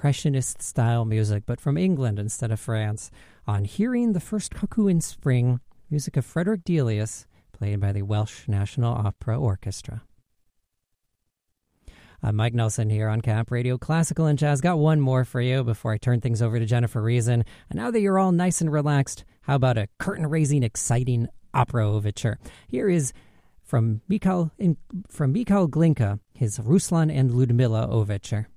impressionist-style music, but from England instead of France, on Hearing the First Cuckoo in Spring, music of Frederick Delius, played by the Welsh National Opera Orchestra. I'm Mike Nelson here on Camp Radio Classical and Jazz. Got one more for you before I turn things over to Jennifer Reason. And now that you're all nice and relaxed, how about a curtain-raising, exciting opera overture? Here is from Mikhail Glinka, his Ruslan and Ludmilla overture.